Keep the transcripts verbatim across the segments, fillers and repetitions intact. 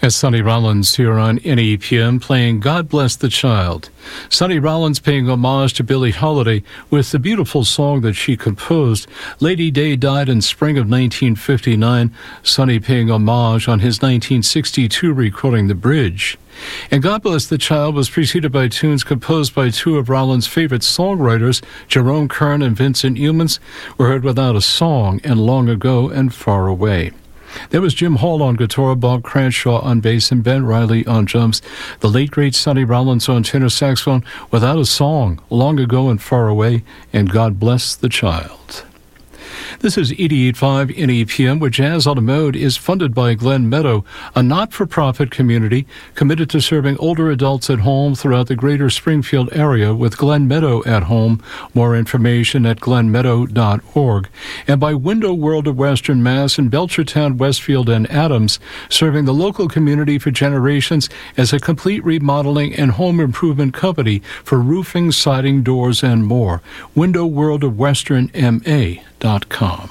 As Sonny Rollins here on N E P M playing God Bless the Child. Sonny Rollins paying homage to Billie Holiday with the beautiful song that she composed. Lady Day died in spring of nineteen fifty-nine. Sonny paying homage on his nineteen sixty-two recording The Bridge. And God Bless the Child was preceded by tunes composed by two of Rollins' favorite songwriters, Jerome Kern and Vincent Youmans, were heard Without a Song and Long Ago and Far Away. There was Jim Hall on guitar, Bob Cranshaw on bass, and Ben Riley on drums. The late, great Sonny Rollins on tenor saxophone, Without a Song, Long Ago and Far Away, and God Bless the Child. This is eighty-eight point five N E P M, where Jazz on the Mode is funded by Glen Meadow, a not-for-profit community committed to serving older adults at home throughout the greater Springfield area with Glen Meadow at Home. More information at glen meadow dot org. And by Window World of Western Mass in Belchertown, Westfield, and Adams, serving the local community for generations as a complete remodeling and home improvement company for roofing, siding, doors, and more. Window World of Western M A dot com.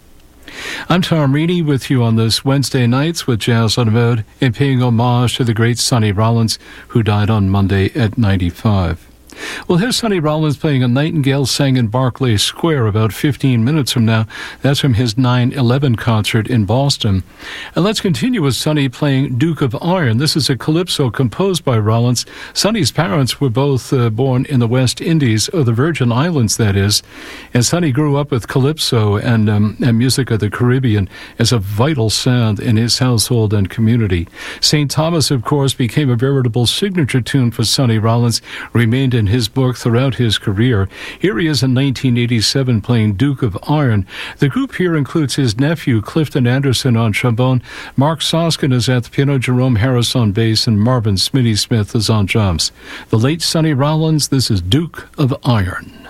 I'm Tom Reedy with you on this Wednesday nights with Jazz on the Mode and paying homage to the great Sonny Rollins, who died on Monday at ninety-five. Well, here's Sonny Rollins playing A Nightingale Sang in Barclay Square about fifteen minutes from now. That's from his nine eleven concert in Boston. And let's continue with Sonny playing Duke of Iron. This is a calypso composed by Rollins. Sonny's parents were both uh, born in the West Indies, or the Virgin Islands, that is. And Sonny grew up with calypso and, um, and music of the Caribbean as a vital sound in his household and community. Saint Thomas, of course, became a veritable signature tune for Sonny Rollins, remained in his book throughout his career. Here he is in nineteen eighty-seven playing Duke of Iron. The group here includes his nephew Clifton Anderson on trombone, Mark Soskin is at the piano, Jerome Harris on bass, and Marvin Smitty Smith is on drums. The late Sonny Rollins, this is Duke of Iron.